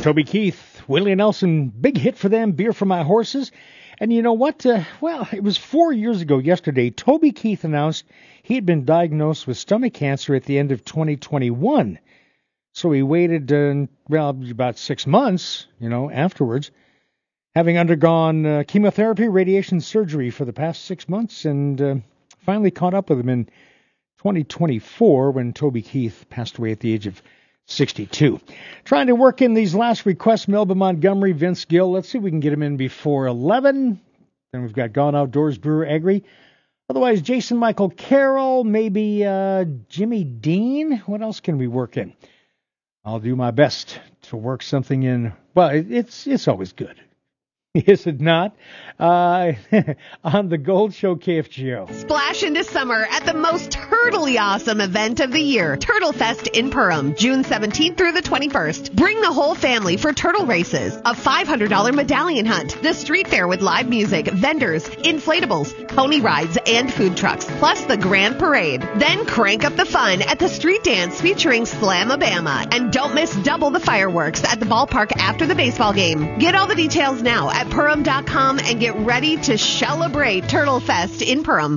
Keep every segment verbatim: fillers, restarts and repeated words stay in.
Toby Keith, Willie Nelson, big hit for them, Beer for My Horses. And you know what? Uh, well, it was four years ago yesterday, Toby Keith announced he had been diagnosed with stomach cancer at the end of twenty twenty-one. So he waited, uh, well, about six months, you know, afterwards, having undergone uh, chemotherapy, radiation surgery for the past six months, and uh, finally caught up with him in twenty twenty-four when Toby Keith passed away at the age of sixty-two. Trying to work in these last requests, Melba Montgomery, Vince Gill. Let's see if we can get him in before eleven. Then we've got Gone Outdoors, Brewer Agri. Otherwise, Jason Michael Carroll, maybe uh, Jimmy Dean. What else can we work in? I'll do my best to work something in. Well, it, it's it's always good. Is it not? Uh, on the Gold Show K F G O. Splash into summer at the most turtly awesome event of the year, Turtle Fest in Perham, June seventeenth through the twenty-first. Bring the whole family for turtle races, a five hundred dollars medallion hunt, the street fair with live music, vendors, inflatables, pony rides, and food trucks, plus the grand parade. Then crank up the fun at the street dance featuring Slamabama. And don't miss double the fireworks at the ballpark after the baseball game. Get all the details now at Perham dot com and get ready to celebrate Turtle Fest in Perham.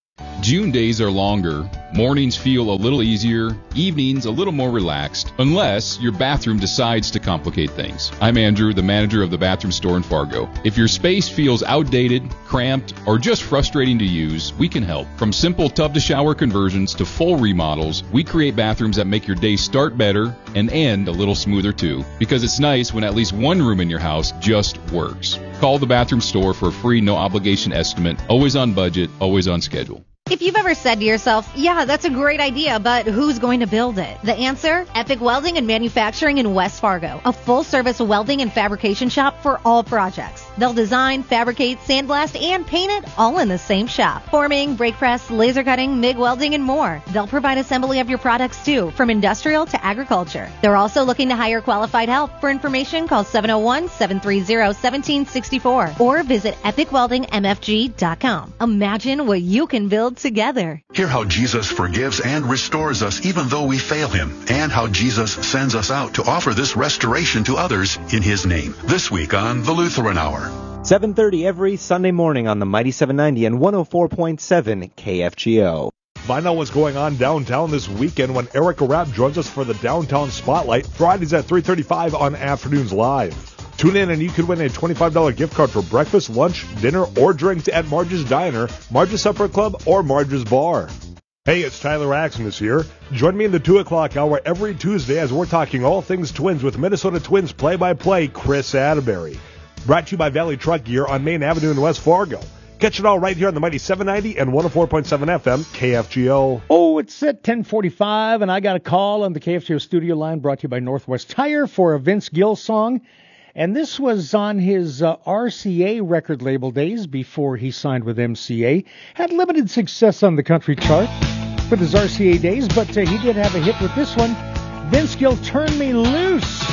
June days are longer, mornings feel a little easier, evenings a little more relaxed, unless your bathroom decides to complicate things. I'm Andrew, the manager of the bathroom store in Fargo. If your space feels outdated, cramped, or just frustrating to use, we can help. From simple tub-to-shower conversions to full remodels, we create bathrooms that make your day start better and end a little smoother too, because it's nice when at least one room in your house just works. Call the bathroom store for a free no-obligation estimate, always on budget, always on schedule. If you've ever said to yourself, yeah, that's a great idea, but who's going to build it? The answer? Epic Welding and Manufacturing in West Fargo, a full-service welding and fabrication shop for all projects. They'll design, fabricate, sandblast, and paint it all in the same shop. Forming, brake press, laser cutting, MIG welding, and more. They'll provide assembly of your products too, from industrial to agriculture. They're also looking to hire qualified help. For information, call seven oh one, seven three zero, one seven six four or visit epic welding m f g dot com. Imagine what you can build together. Hear how Jesus forgives and restores us even though we fail him, and how Jesus sends us out to offer this restoration to others in his name. This week on The Lutheran Hour. seven thirty every Sunday morning on the Mighty seven ninety and one oh four point seven K F G O. Find out what's going on downtown this weekend when Erica Rapp joins us for the Downtown Spotlight, Fridays at three thirty-five on Afternoons Live. Tune in and you could win a twenty-five dollars gift card for breakfast, lunch, dinner, or drinks at Marge's Diner, Marge's Supper Club, or Marge's Bar. Hey, it's Tyler Axon this year. Join me in the two o'clock hour every Tuesday as we're talking all things Twins with Minnesota Twins play-by-play Chris Atterbury. Brought to you by Valley Truck Gear on Main Avenue in West Fargo. Catch it all right here on the Mighty seven ninety and one oh four point seven F M K F G O. Oh, it's at ten forty-five, and I got a call on the K F G O studio line brought to you by Northwest Tire for a Vince Gill song. And this was on his uh, R C A record label days before he signed with M C A. Had limited success on the country chart with his R C A days, but uh, he did have a hit with this one. Vince Gill, Turn Me Loose.